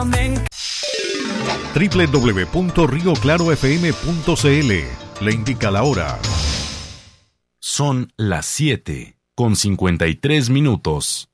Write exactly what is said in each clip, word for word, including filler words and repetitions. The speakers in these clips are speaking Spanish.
doble u doble u doble u punto río claro f m punto c l le indica la hora. Son las siete con cincuenta y tres minutos.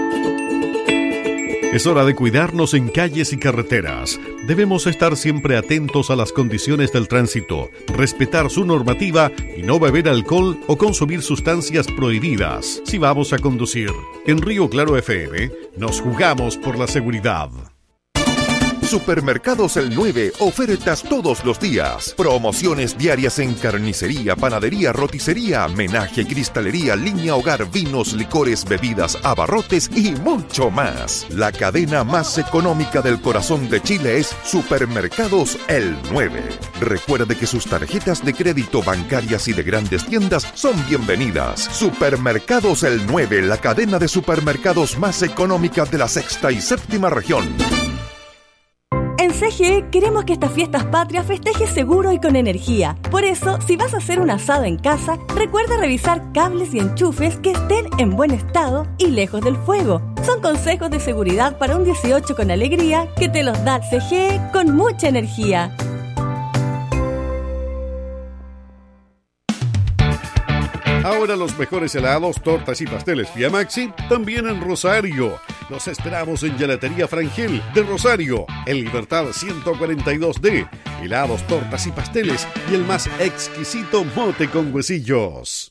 Es hora de cuidarnos en calles y carreteras. Debemos estar siempre atentos a las condiciones del tránsito, respetar su normativa y no beber alcohol o consumir sustancias prohibidas si vamos a conducir. En Río Claro F M nos jugamos por la seguridad. Supermercados El nueve, ofertas todos los días. Promociones diarias en carnicería, panadería, roticería, menaje, cristalería, línea hogar, vinos, licores, bebidas, abarrotes y mucho más. La cadena más económica del corazón de Chile es Supermercados El nueve. Recuerde que sus tarjetas de crédito, bancarias y de grandes tiendas son bienvenidas. Supermercados El nueve, la cadena de supermercados más económica de la sexta y séptima región. En C G E queremos que estas fiestas patrias festejes seguro y con energía. Por eso, si vas a hacer un asado en casa, recuerda revisar cables y enchufes que estén en buen estado y lejos del fuego. Son consejos de seguridad para un dieciocho con alegría que te los da C G E con mucha energía. Ahora los mejores helados, tortas y pasteles Vía Maxi, también en Rosario. Los esperamos en Gelatería Frangel de Rosario, en Libertad ciento cuarenta y dos D. Helados, tortas y pasteles y el más exquisito mote con huesillos.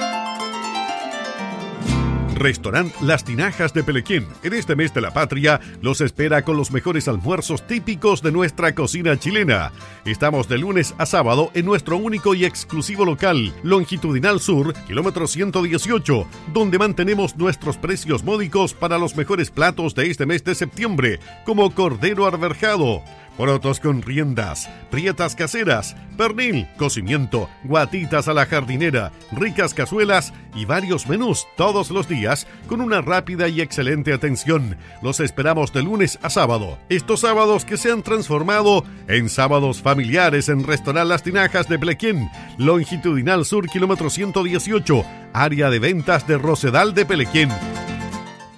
Restaurant Las Tinajas de Pelequén, en este mes de la patria, los espera con los mejores almuerzos típicos de nuestra cocina chilena. Estamos de lunes a sábado en nuestro único y exclusivo local, Longitudinal Sur, kilómetro ciento dieciocho, donde mantenemos nuestros precios módicos para los mejores platos de este mes de septiembre, como cordero arberjado, porotos con riendas, prietas caseras, pernil, cocimiento, guatitas a la jardinera, ricas cazuelas y varios menús todos los días con una rápida y excelente atención. Los esperamos de lunes a sábado. Estos sábados que se han transformado en sábados familiares en Restaurant Las Tinajas de Pelequén, Longitudinal Sur, kilómetro ciento dieciocho, área de ventas de Rosedal de Pelequén.